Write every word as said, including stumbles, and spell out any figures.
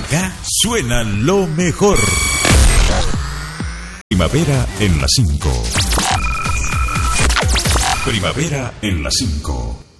Acá suena lo mejor. Primavera en las cinco. Primavera en las cinco.